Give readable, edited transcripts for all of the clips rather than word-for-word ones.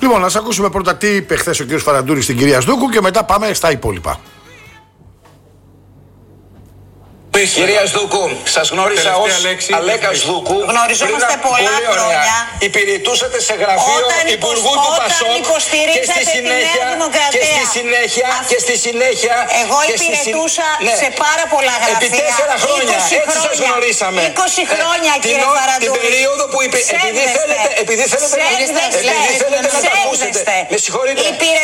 Λοιπόν, να σας ακούσουμε πρώτα τι είπε χθες ο κ. Φαραντούρης στην κυρία Σδούκου και μετά πάμε στα υπόλοιπα. Κυρία Σδούκου, σας γνώρισα ως Αλέκα Σδούκου. Γνωριζόμαστε πολλά χρόνια. Υπηρετούσατε σε γραφείο Υπουργού του Πασόκ και στη συνέχεια εγώ υπηρετούσα σε πάρα πολλά γραφεία. Επί 4 χρόνια, έτσι σας γνωρίσαμε. 20 χρόνια, κύριε Φαραντούρη. Την περίοδο που επειδή θέλετε να τα ακούσετε. Με συγχωρείτε.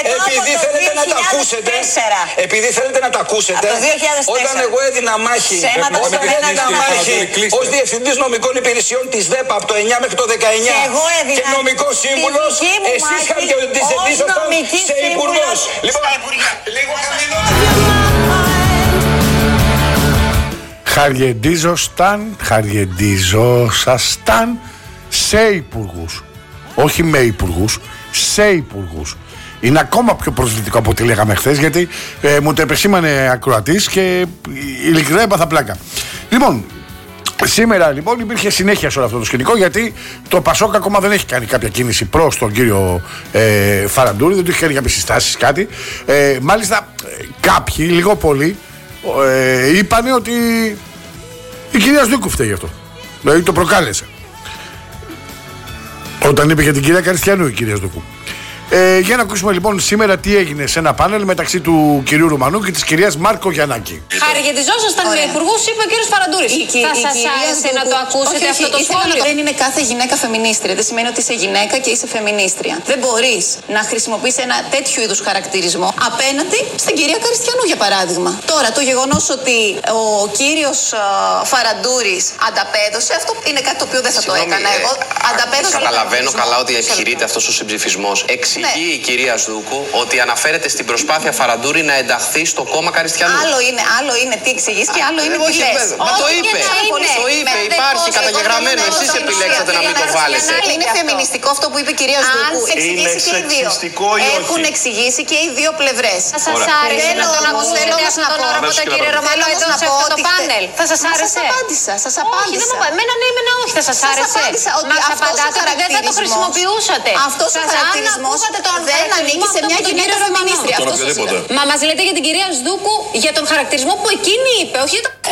Επειδή θέλετε να τα ακούσετε. Όταν εγώ έδινα μάχη ως διευθυντής νομικών υπηρεσιών της ΔΕΠΑ από το 9 μέχρι το 19 και νομικός σύμβουλος, εσείς χαρακτηριζόσασταν σε υπουργός. Λοιπόν, λίγο χαριεντίζοσασταν σε υπουργούς. Όχι με υπουργούς, σε υπουργούς. Είναι ακόμα πιο προσβλητικό από ό,τι λέγαμε χθες, γιατί μου το επεσήμανε ακροατής και ειλικρινά έπαθα πλάκα. Λοιπόν, σήμερα λοιπόν υπήρχε συνέχεια σε όλο αυτό το σκηνικό, γιατί το Πασόκ ακόμα δεν έχει κάνει κάποια κίνηση προς τον κύριο Φαραντούρη, δεν του έχει κάνει κάποιες συστάσεις, κάτι. Μάλιστα κάποιοι, λίγο πολύ, είπανε ότι η κυρία Σδούκου φταίει γι' αυτό. Δηλαδή το προκάλεσε. Όταν είπε για την κυρία Καριστιανού η κυρία Σδούκου. Για να ακούσουμε λοιπόν σήμερα τι έγινε σε ένα πάνελ μεταξύ του κυρίου Ρουμανού και της κυρίας Μάρκο Γιαννάκη. Χαριετιζόσασταν με υπουργούς, είπε ο κύριος Φαραντούρης. Θα σας άρεσε να το ακούσετε αυτό το σχόλιο? Δεν είναι κάθε γυναίκα φεμινίστρια. Δεν σημαίνει ότι είσαι γυναίκα και είσαι φεμινίστρια. Δεν μπορείς να χρησιμοποιήσεις ένα τέτοιο είδους χαρακτηρισμό απέναντι στην κυρία Καριστιανού, για παράδειγμα. Τώρα, το γεγονός ότι ο κύριος Φαραντούρης ανταπέδωσε, αυτό είναι κάτι το οποίο δεν θα το έκανα εγώ. Καταλαβαίνω καλά ότι επιχειρείται αυτός ο συμψηφισμός. Εξηγεί η κυρία Σδούκου ότι αναφέρεται στην προσπάθεια Φαραντούρη να ενταχθεί στο κόμμα Καριστιανού. Άλλο είναι τι εξηγείς και άλλο είναι τι λες. Μα το είπε, υπάρχει καταγεγραμμένο. Εσείς επιλέξατε να μην το βάλετε. Είναι φεμινιστικό αυτό που είπε η κυρία Σδούκου. Είναι σεξιστικό ή όχι? Έχουν εξηγήσει και οι δύο πλευρές. Θα σας άρεσε να τον ακούσετε αυτόν τον όρο από τον κύριο Ρωμανό εδώ σε αυτό το πάνελ? Θα σας άρεσε? Σας απάντησα. Εμένα ναι, εμένα όχι. Θα σας άρεσε? Μας απαντάτε ότι δεν θα το χρησιμοποιούσατε. Αυτός ο χαρακτηρισμός δεν ανήκει σε μια γυναίκα φεμινίστρια. Μα μας λέτε για την κυρία Σδούκου για τον χαρακτηρισμό που εκείνη είπε, όχι